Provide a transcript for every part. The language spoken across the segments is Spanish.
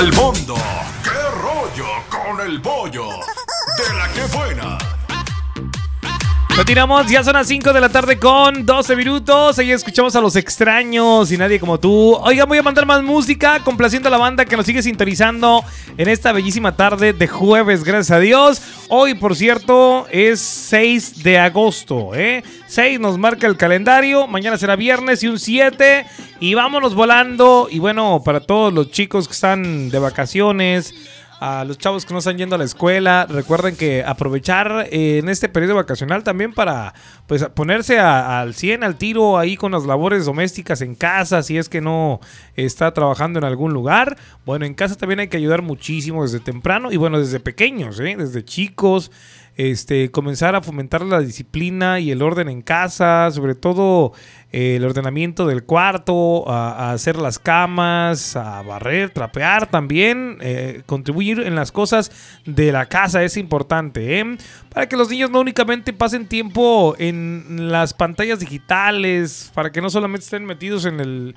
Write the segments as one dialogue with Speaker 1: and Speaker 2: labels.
Speaker 1: El mundo, qué rollo con el pollo. De la que buena.
Speaker 2: Continuamos, ya son las 5 de la tarde con 12 minutos. Ahí escuchamos a Los Extraños y Nadie Como Tú. Oigan, voy a mandar más música, complaciendo a la banda que nos sigue sintonizando en esta bellísima tarde de jueves, gracias a Dios. Hoy, por cierto, es 6 de agosto, 6 nos marca el calendario. Mañana será viernes y un 7. Y vámonos volando. Y bueno, para todos los chicos que están de vacaciones, a los chavos que no están yendo a la escuela, recuerden que aprovechar en este periodo vacacional también para pues ponerse al 100, al tiro ahí con las labores domésticas en casa, si es que no está trabajando en algún lugar. Bueno, en casa también hay que ayudar muchísimo desde temprano y bueno, desde pequeños, desde chicos. Comenzar a fomentar la disciplina y el orden en casa, sobre todo el ordenamiento del cuarto, a hacer las camas, a barrer, trapear también, contribuir en las cosas de la casa es importante, para que los niños no únicamente pasen tiempo en las pantallas digitales, para que no solamente estén metidos en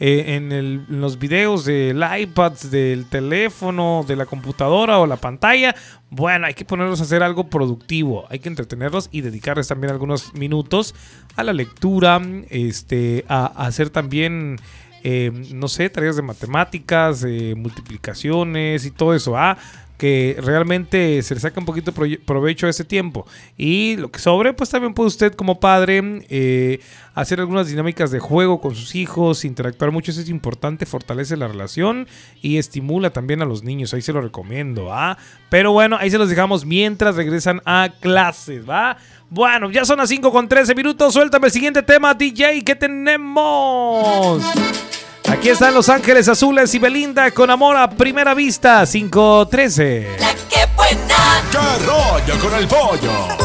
Speaker 2: los videos del iPad, del teléfono, de la computadora o la pantalla. Bueno, hay que ponerlos a hacer algo productivo, hay que entretenerlos y dedicarles también algunos minutos a la lectura, a hacer también, no sé, tareas de matemáticas, multiplicaciones y todo eso, que realmente se le saca un poquito provecho a ese tiempo. Y lo que sobre, pues también puede usted como padre hacer algunas dinámicas de juego con sus hijos, interactuar mucho, eso es importante, fortalece la relación y estimula también a los niños, ahí se lo recomiendo, Pero bueno, ahí se los dejamos mientras regresan a clases, Bueno, ya son las 5 con 13 minutos, suéltame el siguiente tema, DJ, ¿qué tenemos? Aquí están Los Ángeles Azules y Belinda con Amor a Primera Vista, 5:13.
Speaker 1: ¡Qué rollo con el pollo!